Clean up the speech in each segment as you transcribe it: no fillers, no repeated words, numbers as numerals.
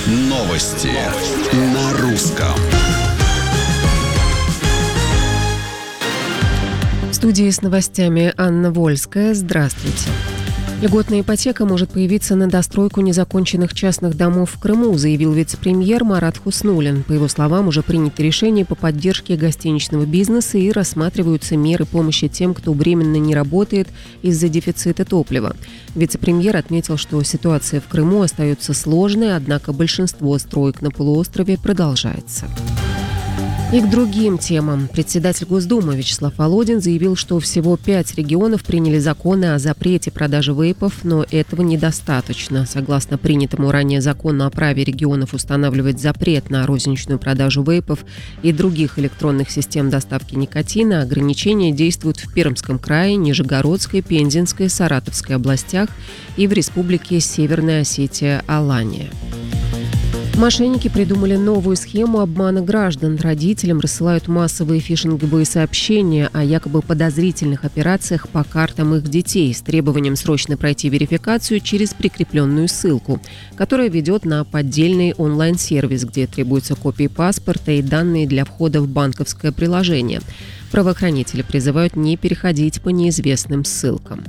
Новости на русском. В студии с новостями Анна Вольская. Здравствуйте. Льготная ипотека может появиться на достройку незаконченных частных домов в Крыму, заявил вице-премьер Марат Хуснуллин. По его словам, уже принято решение по поддержке гостиничного бизнеса и рассматриваются меры помощи тем, кто временно не работает из-за дефицита топлива. Вице-премьер отметил, что ситуация в Крыму остается сложной, однако большинство строек на полуострове продолжается. И к другим темам. Председатель Госдумы Вячеслав Володин заявил, что всего 5 регионов приняли законы о запрете продажи вейпов, но этого недостаточно. Согласно принятому ранее закону о праве регионов устанавливать запрет на розничную продажу вейпов и других электронных систем доставки никотина, ограничения действуют в Пермском крае, Нижегородской, Пензенской, Саратовской областях и в Республике Северная Осетия-Алания. Мошенники придумали новую схему обмана граждан. Родителям рассылают массовые фишинговые сообщения о якобы подозрительных операциях по картам их детей с требованием срочно пройти верификацию через прикрепленную ссылку, которая ведет на поддельный онлайн-сервис, где требуются копии паспорта и данные для входа в банковское приложение. Правоохранители призывают не переходить по неизвестным ссылкам.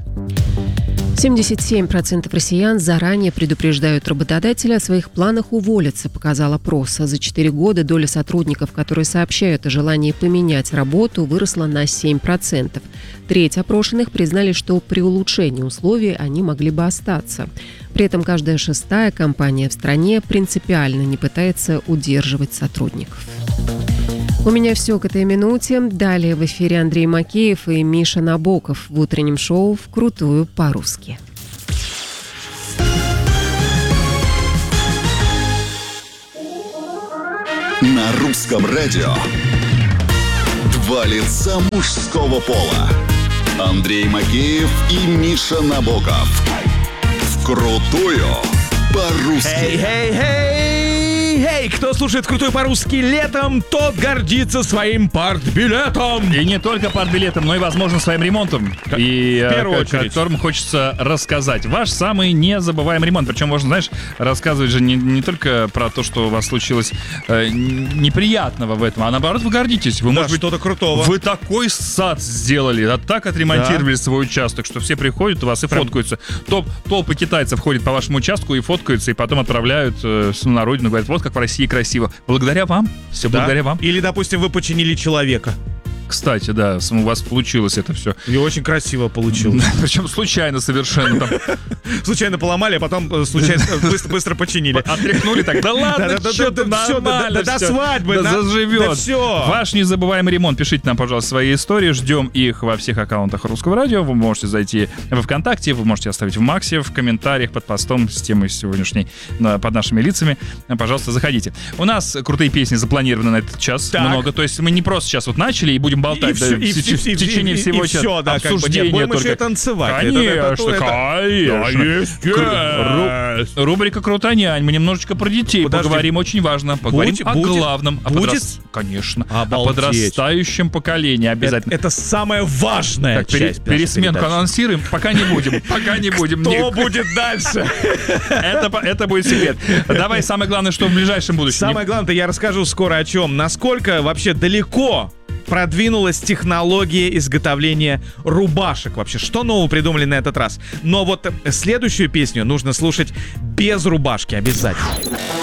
77% россиян заранее предупреждают работодателя о своих планах уволиться, показал опрос. За 4 года доля сотрудников, которые сообщают о желании поменять работу, выросла на 7%. Треть опрошенных признали, что при улучшении условий они могли бы остаться. При этом каждая 6-я компания в стране принципиально не пытается удерживать сотрудников. У меня все к этой минуте. Далее в эфире Андрей Макеев и Миша Набоков в утреннем шоу «Вкрутую по-русски». На русском радио два лица мужского пола. Андрей Макеев и Миша Набоков. Вкрутую по-русски. Эй, кто слушает «Вкрутую по-русски» летом, тот гордится своим партбилетом. И не только партбилетом, но и, возможно, своим ремонтом. В первую очередь. О котором хочется рассказать. Ваш самый незабываемый ремонт. Причем можно, знаешь, рассказывать же не только про то, что у вас случилось неприятного в этом, а наоборот, вы гордитесь. Вы, может быть, что-то крутого. Вы такой сад сделали, так отремонтировали свой участок, что все приходят у вас и фоткаются. Толпы китайцев ходят по вашему участку и фоткаются, и потом отправляют на родину, говорят, вот как в России красиво. Благодаря вам. Все благодаря вам. Или, допустим, вы починили человека. Кстати, да, у вас получилось это все. И очень красиво получилось. Причем случайно совершенно. Случайно поломали, а потом случайно быстро починили. Отряхнули так. Да ладно, что-то нормально. До свадьбы. Заживет. Ваш незабываемый ремонт. Пишите нам, пожалуйста, свои истории. Ждем их во всех аккаунтах Русского радио. Вы можете зайти во ВКонтакте, вы можете оставить в Максе, в комментариях под постом с темой сегодняшней под нашими лицами. Пожалуйста, заходите. У нас крутые песни запланированы на этот час. Много. То есть мы не просто сейчас вот начали и будем болтать в течение всего часа. Все, да, обсуждение будем только. Еще танцевать. Конечно. Рубрика «Крутонянь». Мы немножечко про детей поговорим, очень важно. Поговорим о главном. Конечно. О подрастающем поколении обязательно. Это самая важная часть. Пересменку анонсируем? Пока не будем. Кто будет дальше? Это будет секрет. Давай самое главное, что в ближайшем будущем. Самое главное, я расскажу скоро о чем. Насколько вообще далеко продвинулась технология изготовления рубашек вообще. Что нового придумали на этот раз? Но вот следующую песню нужно слушать без рубашки обязательно.